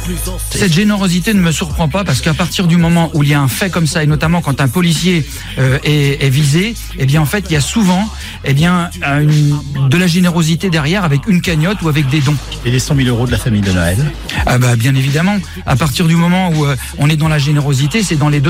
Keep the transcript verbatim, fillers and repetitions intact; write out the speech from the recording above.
Cette générosité ne me surprend pas parce qu'à partir du moment où il y a un fait comme ça, et notamment quand un policier euh, est, est visé, eh bien en fait il y a souvent eh bien une, de la générosité derrière avec une cagnotte ou avec des dons. Et les cent mille euros de la famille de Noël? Ah bah bien évidemment. À partir du moment où euh, on est dans la générosité, c'est dans les deux